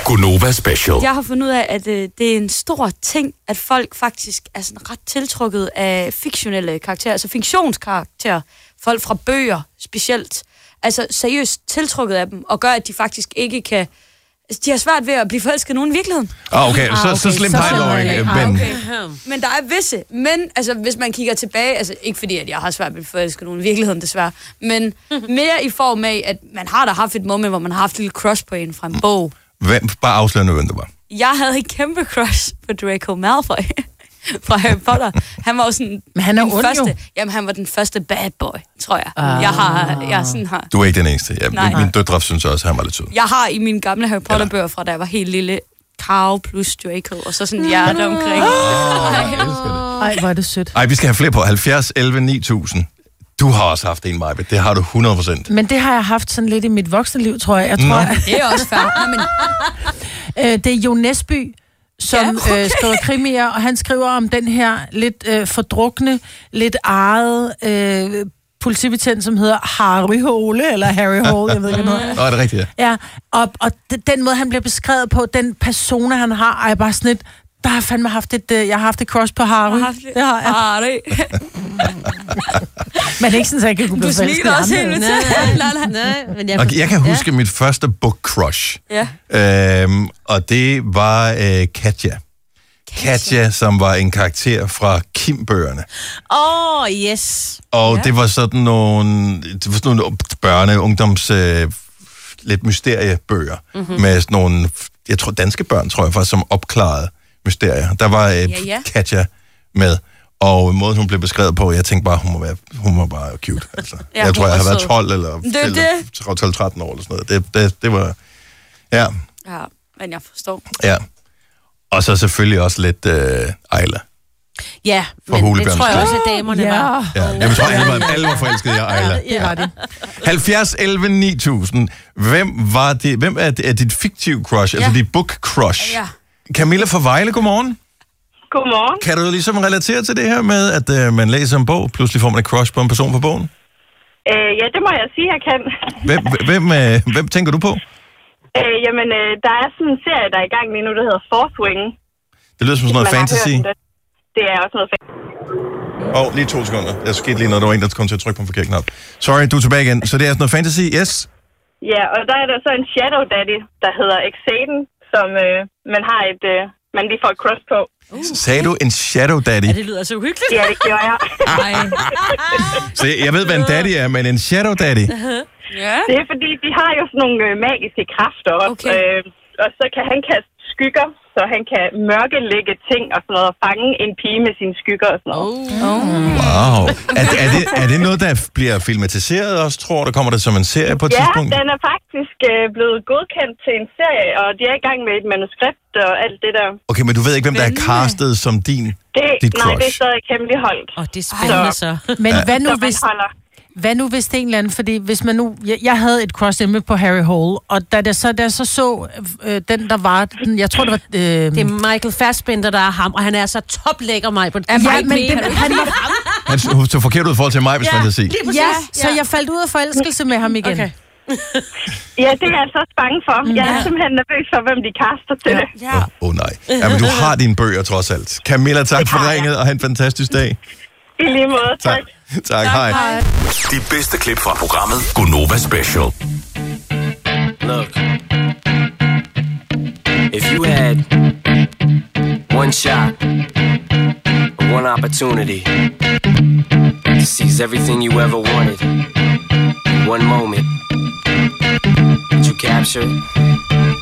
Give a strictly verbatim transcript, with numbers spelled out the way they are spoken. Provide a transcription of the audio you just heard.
Gonova Special. Jeg har fundet ud af, at øh, det er en stor ting, at folk faktisk er sådan ret tiltrukket af fiktionelle karakterer, altså fiktionskarakterer. Folk fra bøger specielt. Altså seriøst tiltrukket af dem, og gør, at de faktisk ikke kan... Altså, de har svært ved at blive forelsket i nogen i virkeligheden. Ah, okay. Så, ah, okay. så slemt har jeg dog ikke. Ah, okay. Men der er visse. Men altså, hvis man kigger tilbage... Altså, ikke fordi, at jeg har svært ved at forelske i nogen i virkeligheden, desværre. Men mere i form af, at man har da haft et moment, hvor man har haft et lille crush på en fra en bog. Hvem? Bare afslørende, hvem det var. Jeg havde et kæmpe crush på Draco Malfoy fra Harry Potter. Han var jo sådan... Men han er ond første, jo. Jamen, han var den første bad boy, tror jeg. Ah. Jeg har... Jeg sådan har... Du er ikke den eneste. Ja, min, min døtre synes også, at han var lidt sød. Jeg har i mine gamle Harry Potter-bøger fra, da jeg var helt lille, Carl plus Draco, og så sådan hjerte omkring. Ej, hvor er det sødt. Ej, vi skal have flere på. halvfjerds elleve ni tusind. Du har også haft en, Majbe. Det har du hundrede procent. Men det har jeg haft sådan lidt i mit voksenliv, tror jeg. Jeg tror, jeg... Det er også fair. Men... øh, det er Jo Nesby, som ja, okay. øh, skriver krimier, og han skriver om den her lidt øh, fordrukne, lidt arrede øh, politibetjent, som hedder Harry Hole, eller Harry Hole, jeg ved ikke noget. Nå, er det rigtigt, ja. Ja, og, og den måde, han bliver beskrevet på, den persona, han har, er bare sådan lidt, der har fandme haft et, øh, jeg har haft et crush på Harry. Har haft det. Det har jeg. Harry. Men det er ikke sådan, at jeg kan kunne blive du forelsket i smiler også ham. helt Nej, nej, men jeg... Okay, jeg kan huske ja. mit første book crush. Ja. Øhm, og det var øh, Katja. Katja, som var en karakter fra Kim-bøgerne. Åh, oh, yes. Og ja. det var sådan nogle, det var sådan nogle børne-, ungdoms, øh, lidt mysteriebøger. Mm-hmm. Med sådan nogle, jeg tror danske børn, tror jeg faktisk, som opklarede mysterier. Der var øh, ja, ja. Katja med. Og måden, hun blev beskrevet på, jeg tænkte bare, hun må være, hun var bare cute. Altså. Ja, jeg tror, jeg har været sød. tolv eller, eller tolv tretten år eller sådan noget. Det, det, det var, ja. Ja, men jeg forstår. Ja. Og så selvfølgelig også lidt øh, Ejla. Ja, men det tror jeg også, at damerne ja. var. Ja, jeg tror, alle var, alle var forelskede i Ejla. Det var det. halvfjerds elleve ni tusind. Hvem var det? Hvem er, er dit fiktiv crush, ja. altså dit book crush? Ja. Camilla fra Vejle, godmorgen. Godmorgen. Kan du ligesom relatere til det her med, at øh, man læser en bog, pludselig får man et crush på en person på bogen? Øh, ja, det må jeg sige, jeg kan. Hvem, hvem, øh, hvem tænker du på? Øh, jamen, øh, der er sådan en serie, der er i gang lige nu, der hedder Fourth Wing. Det lyder som sådan noget fantasy. Det. det er også noget fantasy. Åh, oh, lige to sekunder. Jeg skete lige noget, der var en, der kom til at trykke på en forkert knap. Sorry, du er tilbage igen. Så det er sådan noget fantasy, yes? Ja, og der er der så en Shadow Daddy, der hedder Exaden, som øh, man har et, øh, man lige får et crush på. Uh. Sagde du en Shadow Daddy? Ja, det lyder så hyggeligt. Ja, det gjorde jeg. Så jeg ved, hvad en daddy er, men en Shadow Daddy? Ja. Det er fordi, de har jo sådan nogle øh, magiske kræfter også. Okay. Øh, og så kan han kaste skygger, så han kan mørkelægge ting og sådan noget, og fange en pige med sine skygger og sådan noget. Oh. Oh. Wow. Er, er, det, er det noget, der bliver filmatiseret også, tror du? Kommer det som en serie på et ja, tidspunkt? Ja, den er faktisk øh, blevet godkendt til en serie, og de er i gang med et manuskript og alt det der. Okay, men du ved ikke, hvem der er castet som din, det, dit crush? Nej, det er stadig hemmeligholdt. Åh, oh, det er spændende så. så. Men hvad nu, så hvis... holder. Hvad nu hvis det er en eller anden, fordi hvis man nu, jeg, jeg havde et crush hjemme på Harry Hole, og da jeg så, da jeg så så øh, den, der var, den, jeg tror det var... Øh, det er Michael Fassbender, der er ham, og han er så toplækker mig på det. Ja, men den, han var... Han så forkert ud i forhold til mig, hvis ja, man kan sige. Ja, så jeg faldt ud af forelskelse med ham igen. Okay. Ja, det er jeg altså også bange for. Jeg er simpelthen nervøs for, hvem de kaster til det. Åh, ja. oh, oh, nej. Jamen, du har dine bøger trods alt. Camilla, tak for ringet, og have en fantastisk dag. I lige måde, tak. Tak, tak hej. hej. De bedste klip fra programmet Gonova Special. Look, if you had one shot, one opportunity to seize everything you ever wanted, one moment, would you capture it?